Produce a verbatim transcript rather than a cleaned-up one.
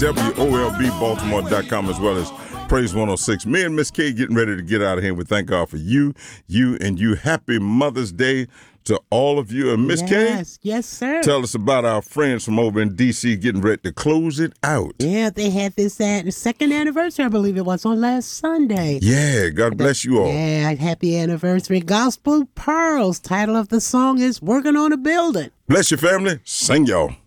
W O L B Baltimore dot com as well as Praise one oh six. Me and Miss K getting ready to get out of here. We thank God for you, you, and you. Happy Mother's Day to all of you. And Miss yes, K, yes, yes, sir. Tell us about our friends from over in D C getting ready to close it out. Yeah, they had this uh, second anniversary, I believe it was, on last Sunday. Yeah, God bless you all. Yeah, happy anniversary. Gospel Pearls. Title of the song is Working on a Building. Bless your family. Sing y'all.